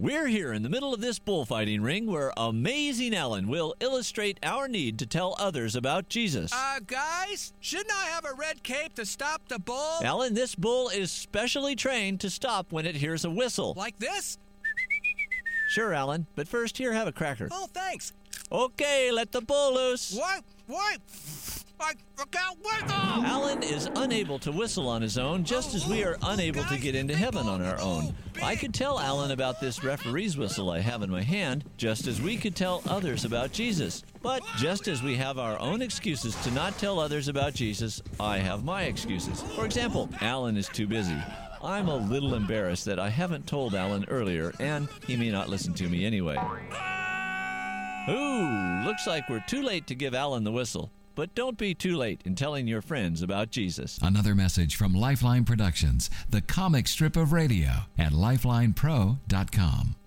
We're here in the middle of this bullfighting ring where Amazing Alan will illustrate our need to tell others about Jesus. Guys, shouldn't I have a red cape to stop the bull? Alan, this bull is specially trained to stop when it hears a whistle. Like this? Sure, Alan, but first here, have a cracker. Oh, thanks. Okay, let the bull loose. What? I can't whistle! Alan is unable to whistle on his own, just as we are unable to get into heaven on our own. I could tell Alan about this referee's whistle I have in my hand, just as we could tell others about Jesus. But just as we have our own excuses to not tell others about Jesus, I have my excuses. For example, Alan is too busy. I'm a little embarrassed that I haven't told Alan earlier, and he may not listen to me anyway. Ooh, looks like we're too late to give Alan the whistle. But don't be too late in telling your friends about Jesus. Another message from Lifeline Productions, the comic strip of radio at lifelinepro.com.